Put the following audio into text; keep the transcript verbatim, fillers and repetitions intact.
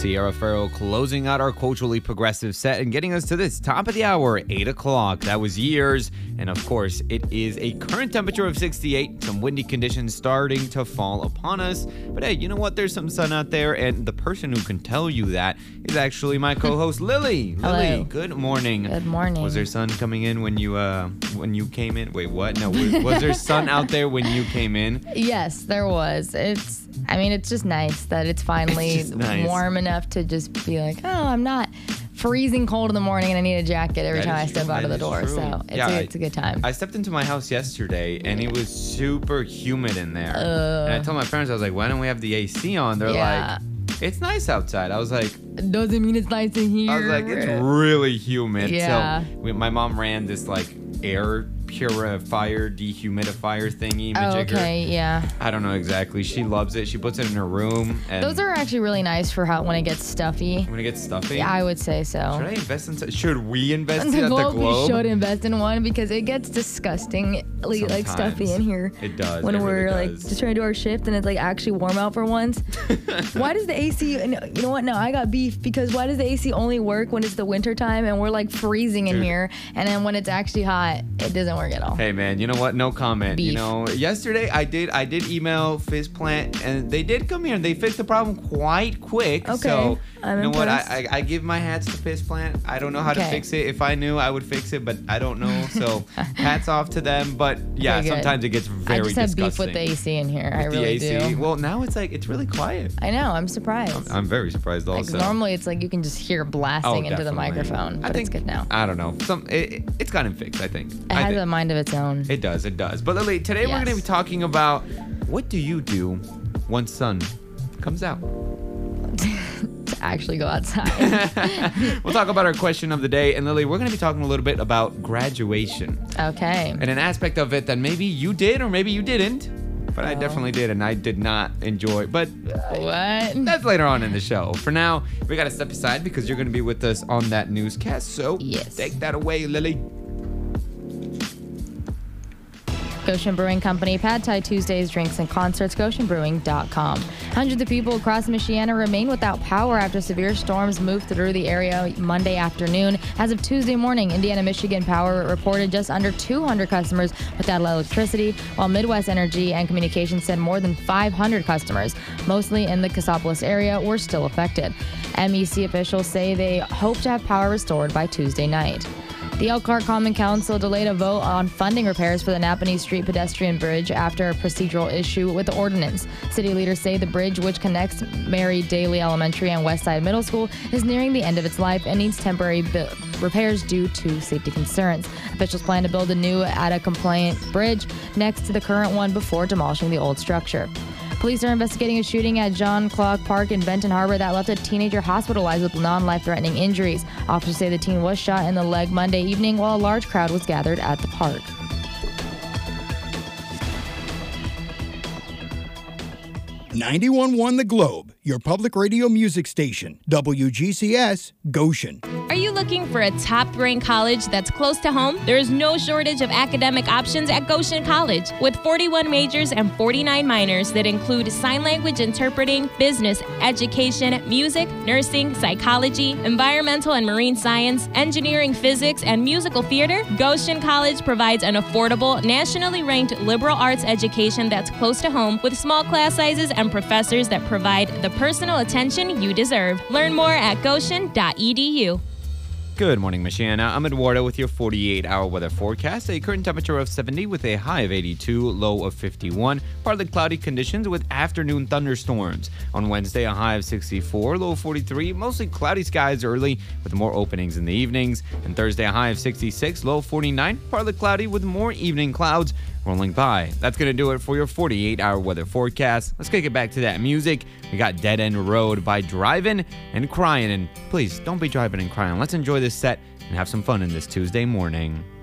Sierra Farrell closing out our culturally progressive set and getting us to this top of the hour, eight o'clock. That was Years. And of course, it is a current temperature of sixty-eight. Some windy conditions starting to fall upon us. But hey, you know what? There's some sun out there. And the person who can tell you that is actually my co-host, Lily. Hello. Lily, good morning. Good morning. Was there sun coming in when you uh when you came in? Wait, what? No, was, was there sun out there when you came in? Yes, there was. It's, I mean, it's just nice that it's finally It's just nice. warm enough to just be like, oh, I'm not freezing cold in the morning and I need a jacket every That time I is step true. out of That the is door. true. So it's, Yeah, a, I- it's a good time. I stepped into my house yesterday and it was super humid in there. Uh. and I told my parents, I was like, why don't we have the A C on? They're Yeah. like, it's nice outside. I was like, Doesn't mean it's nice in here. I was like, it's really humid. Yeah. So we, my mom ran this like air purifier, dehumidifier thingy. Oh, majigger. okay, yeah. I don't know exactly. She loves it. She puts it in her room. And Those are actually really nice for how when it gets stuffy. when it gets stuffy. Yeah, I would say so. Should I invest in? Should we invest in the at Globe, the Globe? we should invest in one because it gets disgustingly like stuffy Sometimes. in here. It does. When It we're really like does. just trying to do our shift and it's like actually warm out for once. Why does the A C? and You know what? No, I got beef because why does the A C only work when it's the winter time and we're like freezing in Dude. here, and then when it's actually hot, it doesn't work at all. Hey man, you know what? No comment. You Beef. know, yesterday I did I did email Fizz Plant and they did come here and they fixed the problem quite quick. Okay, So I'm you know what? I, I impressed. I give my hats to Fizz Plant. I don't know how to Okay. fix it. If I knew, I would fix it, but I don't know. So hats off to them. But yeah, Very good. sometimes it gets very I just have disgusting. beef with the A C in here. I With the really A C. do. Well, now it's like it's really quiet. I know. I'm surprised. I'm very surprised Like, also. normally it's like you can just hear blasting Oh, into the definitely. microphone, I but think it's good now. I don't know. Some it, it- it's gotten fixed. I think. It I has think. a mind of its own. It does, it does. But Lily, today we're Yes. going to be talking about what do you do once sun comes out? to actually go outside. We'll talk about our question of the day. And Lily, we're going to be talking a little bit about graduation Okay. and an aspect of it that maybe you did or maybe you didn't. But I definitely did, and I did not enjoy. But What? that's later on in the show. For now, we got to step aside because you're going to be with us on that newscast. So Yes. take that away, Lily. Goshen Brewing Company, Pad Thai Tuesdays, drinks and concerts, goshen brewing dot com. Hundreds of people across Michiana remain without power after severe storms moved through the area Monday afternoon. As of Tuesday morning, Indiana Michigan Power reported just under two hundred customers without electricity, while Midwest Energy and Communications said more than five hundred customers, mostly in the Cassopolis area, were still affected. M E C officials say they hope to have power restored by Tuesday night. The Elkhart Common Council delayed a vote on funding repairs for the Napanee Street pedestrian bridge after a procedural issue with the ordinance. City leaders say the bridge, which connects Mary Daly Elementary and Westside Middle School, is nearing the end of its life and needs temporary bi- repairs due to safety concerns. Officials plan to build a new A D A-compliant bridge next to the current one before demolishing the old structure. Police are investigating a shooting at John Clark Park in Benton Harbor that left a teenager hospitalized with non-life-threatening injuries. Officers say the teen was shot in the leg Monday evening while a large crowd was gathered at the park. ninety-one point one The Globe, your public radio music station. W G C S, Goshen. Are you looking for a top-ranked college that's close to home? There is no shortage of academic options at Goshen College. With forty-one majors and forty-nine minors that include sign language interpreting, business, education, music, nursing, psychology, environmental and marine science, engineering, physics, and musical theater, Goshen College provides an affordable, nationally ranked liberal arts education that's close to home with small class sizes and professors that provide the personal attention you deserve. Learn more at goshen dot e d u. Good morning, Michiana. I'm Eduardo with your forty-eight hour weather forecast. A current temperature of seventy with a high of eighty-two, low of fifty-one. Partly cloudy conditions with afternoon thunderstorms. On Wednesday, a high of sixty-four, low of forty-three. Mostly cloudy skies early with more openings in the evenings. And Thursday, a high of sixty-six, low of forty-nine. Partly cloudy with more evening clouds rolling by. That's going to do it for your forty-eight hour weather forecast. Let's kick it back to that music. We got Dead End Road by Drivin' and Cryin'. And please, don't be driving and crying. Let's enjoy this set and have some fun in this Tuesday morning.